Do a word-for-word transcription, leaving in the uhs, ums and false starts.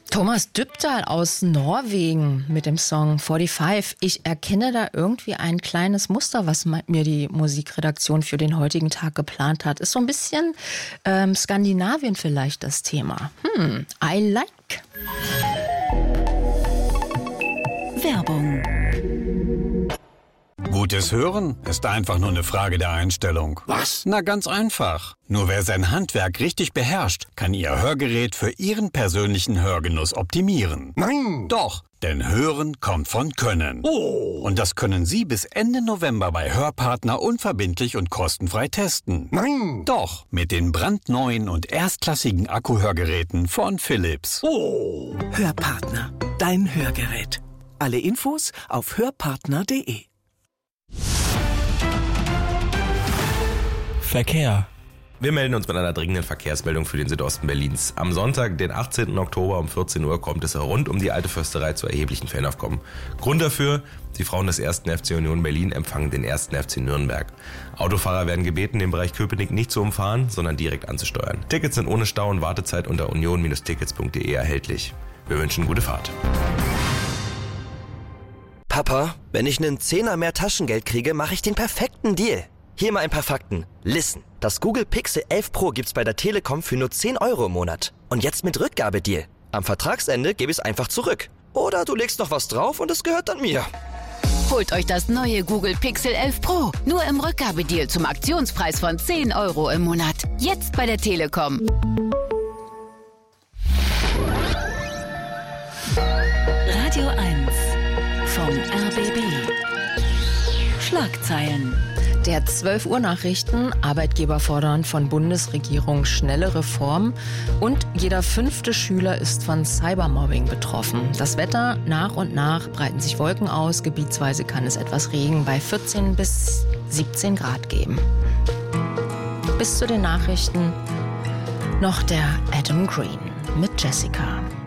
Thomas Dybdahl aus Norwegen mit dem Song fünfundvierzig. Ich erkenne da irgendwie ein kleines Muster, was mir die Musikredaktion für den heutigen Tag geplant hat. Ist so ein bisschen ähm, Skandinavien vielleicht das Thema. Hm, I like. Werbung. Gutes Hören ist einfach nur eine Frage der Einstellung. Was? Na, ganz einfach. Nur wer sein Handwerk richtig beherrscht, kann Ihr Hörgerät für Ihren persönlichen Hörgenuss optimieren. Nein! Doch, denn Hören kommt von Können. Oh! Und das können Sie bis Ende November bei Hörpartner unverbindlich und kostenfrei testen. Nein! Doch, mit den brandneuen und erstklassigen Akkuhörgeräten von Philips. Oh! Hörpartner, dein Hörgerät. Alle Infos auf hörpartner punkt de. Verkehr. Wir melden uns mit einer dringenden Verkehrsmeldung für den Südosten Berlins. Am Sonntag, den achtzehnten Oktober um vierzehn Uhr, kommt es rund um die Alte Försterei zu erheblichen Fanaufkommen. Grund dafür: die Frauen des ersten F C Union Berlin empfangen den ersten F C Nürnberg. Autofahrer werden gebeten, den Bereich Köpenick nicht zu umfahren, sondern direkt anzusteuern. Tickets sind ohne Stau und Wartezeit unter union Bindestrich tickets punkt de erhältlich. Wir wünschen gute Fahrt. Papa, wenn ich einen Zehner mehr Taschengeld kriege, mache ich den perfekten Deal. Hier mal ein paar Fakten. Listen, das Google Pixel elf Pro gibt's bei der Telekom für nur zehn Euro im Monat. Und jetzt mit Rückgabedeal. Am Vertragsende gebe ich es einfach zurück. Oder du legst noch was drauf und es gehört dann mir. Holt euch das neue Google Pixel elf Pro. Nur im Rückgabedeal zum Aktionspreis von zehn Euro im Monat. Jetzt bei der Telekom. Radio eins vom R B B. Schlagzeilen. Der zwölf Uhr Nachrichten. Arbeitgeber fordern von Bundesregierung schnelle Reformen und jeder fünfte Schüler ist von Cybermobbing betroffen. Das Wetter: nach und nach breiten sich Wolken aus. Gebietsweise kann es etwas Regen bei vierzehn bis siebzehn Grad geben. Bis zu den Nachrichten noch der Adam Green mit Jessica.